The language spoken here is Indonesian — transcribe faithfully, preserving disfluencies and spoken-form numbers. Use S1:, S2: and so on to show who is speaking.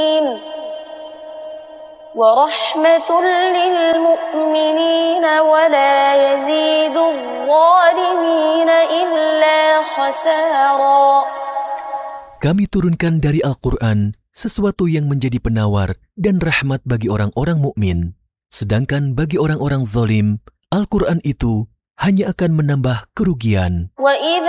S1: وَرَحْمَةٌ لِلْمُؤْمِنِينَ وَلَا يَزِيدُ الظَّالِمِينَ إِلَّا خَسَارًا.
S2: Kami turunkan dari Al-Quran sesuatu yang menjadi penawar dan rahmat bagi orang-orang mukmin. Sedangkan bagi orang-orang zalim, Al-Quran itu hanya akan menambah kerugian.
S1: وَإِذَا